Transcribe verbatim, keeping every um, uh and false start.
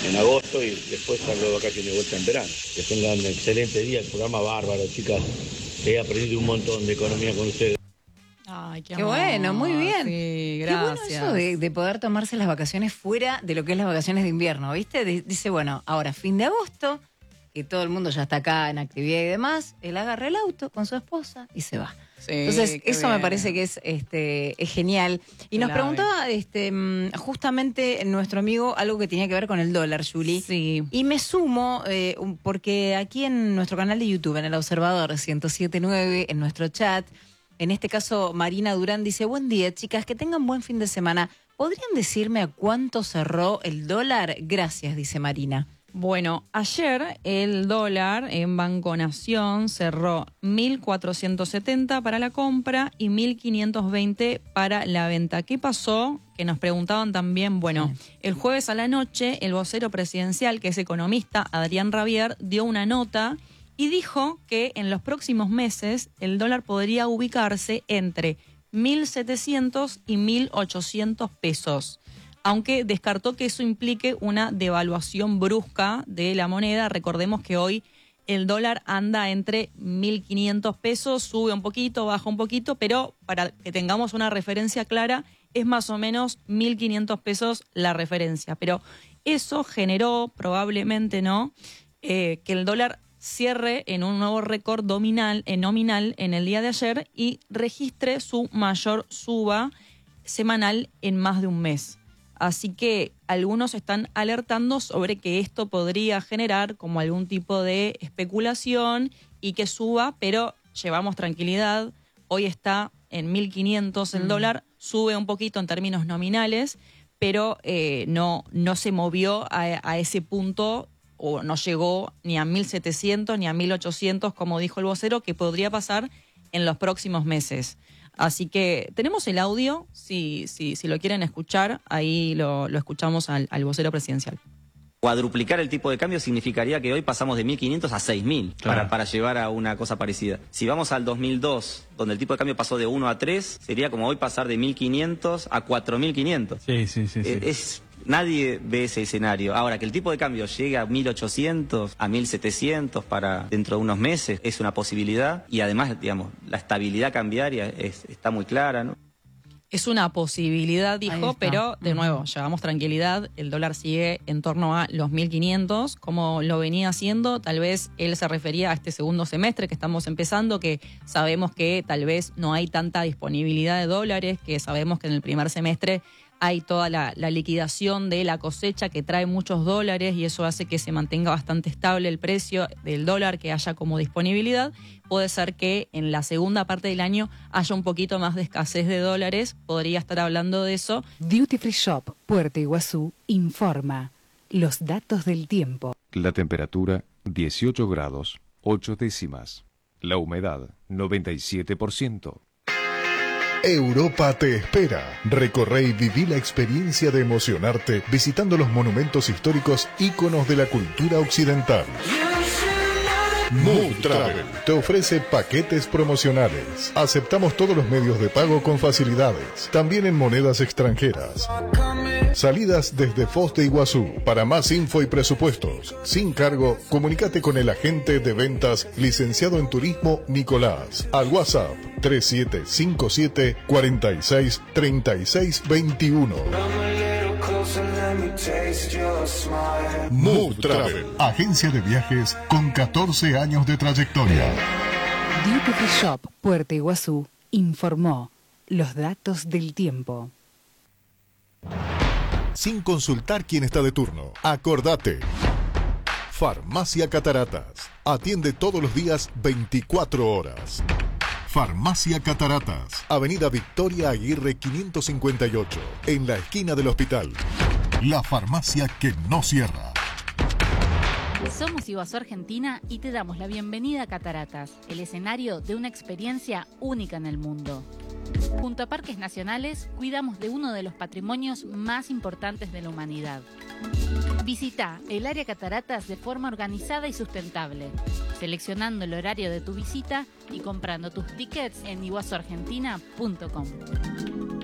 en agosto y después salgo de vacaciones de vuelta en verano. Que tengan un excelente día, el programa bárbaro, chicas. He aprendido un montón de economía con ustedes. Ay, qué, Qué amor. bueno, muy bien. Sí, Qué gracias. bueno eso de, de poder tomarse las vacaciones fuera de lo que es las vacaciones de invierno, ¿viste? D- dice, bueno, ahora fin de agosto, que todo el mundo ya está acá en actividad y demás, él agarra el auto con su esposa y se va. Sí, Entonces, qué eso me bien. parece que es este es genial. Y nos Clave. preguntaba este mm, justamente nuestro amigo algo que tenía que ver con el dólar, Juli. Sí. Y me sumo, eh, un- porque aquí en nuestro canal de YouTube, en El Observador ciento siete punto nueve, en nuestro chat, en este caso Marina Durán dice, buen día, chicas, que tengan buen fin de semana. ¿Podrían decirme a cuánto cerró el dólar? Gracias, dice Marina. Bueno, ayer el dólar en Banco Nación cerró mil cuatrocientos setenta para la compra y mil quinientos veinte para la venta. ¿Qué pasó? Que nos preguntaban también, bueno, sí. El jueves a la noche el vocero presidencial, que es economista, Adrián Rabier, dio una nota y dijo que en los próximos meses el dólar podría ubicarse entre mil setecientos y mil ochocientos pesos. Aunque descartó que eso implique una devaluación brusca de la moneda. Recordemos que hoy el dólar anda entre mil quinientos pesos, sube un poquito, baja un poquito, pero para que tengamos una referencia clara, es más o menos mil quinientos pesos la referencia. Pero eso generó, probablemente no, eh, que el dólar cierre en un nuevo récord nominal, eh, nominal en el día de ayer y registre su mayor suba semanal en más de un mes. Así que algunos están alertando sobre que esto podría generar como algún tipo de especulación y que suba, pero llevamos tranquilidad. Hoy está en mil quinientos el mm. dólar, sube un poquito en términos nominales, pero eh, no, no se movió a, a ese punto o no llegó ni a mil setecientos ni a mil ochocientos, como dijo el vocero, que podría pasar en los próximos meses. Así que tenemos el audio, si, si, si lo quieren escuchar, ahí lo, lo escuchamos al, al vocero presidencial. Cuadruplicar el tipo de cambio significaría que hoy pasamos de mil quinientos a seis mil claro. para, para llevar a una cosa parecida. Si vamos al dos mil dos, donde el tipo de cambio pasó de uno a tres, sería como hoy pasar de mil quinientos a cuatro mil quinientos. Sí, sí, sí. Eh, sí. Es, nadie ve ese escenario. Ahora, que el tipo de cambio llegue a mil ochocientos, a mil setecientos para dentro de unos meses, es una posibilidad. Y además, digamos, la estabilidad cambiaria es, está muy clara, ¿no? Es una posibilidad, dijo, pero de nuevo, llevamos tranquilidad, el dólar sigue en torno a los mil quinientos, como lo venía haciendo. Tal vez él se refería a este segundo semestre que estamos empezando, que sabemos que tal vez no hay tanta disponibilidad de dólares, que sabemos que en el primer semestre hay toda la, la liquidación de la cosecha que trae muchos dólares y eso hace que se mantenga bastante estable el precio del dólar, que haya como disponibilidad. Puede ser que en la segunda parte del año haya un poquito más de escasez de dólares, podría estar hablando de eso. Duty Free Shop Puerto Iguazú informa los datos del tiempo. La temperatura dieciocho grados, ocho décimas. La humedad noventa y siete por ciento. Europa te espera. Recorre y viví la experiencia de emocionarte visitando los monumentos históricos íconos de la cultura occidental. Mood Travel te ofrece paquetes promocionales. Aceptamos todos los medios de pago con facilidades, también en monedas extranjeras. Salidas desde Foz de Iguazú. Para más info y presupuestos, sin cargo, comunícate con el agente de ventas licenciado en turismo Nicolás al WhatsApp tres siete cinco siete, cuatro seis, tres seis dos uno. Mood Travel, agencia de viajes con catorce años de trayectoria. Duty Free Shop Puerto Iguazú informó los datos del tiempo. Sin consultar quién está de turno, acordate. Farmacia Cataratas. Atiende todos los días veinticuatro horas. Farmacia Cataratas. Avenida Victoria Aguirre quinientos cincuenta y ocho. En la esquina del hospital. La farmacia que no cierra. Somos Iguazú Argentina y te damos la bienvenida a Cataratas, el escenario de una experiencia única en el mundo. Junto a Parques Nacionales, cuidamos de uno de los patrimonios más importantes de la humanidad. Visita el área Cataratas de forma organizada y sustentable, seleccionando el horario de tu visita y comprando tus tickets en iguazu argentina punto com.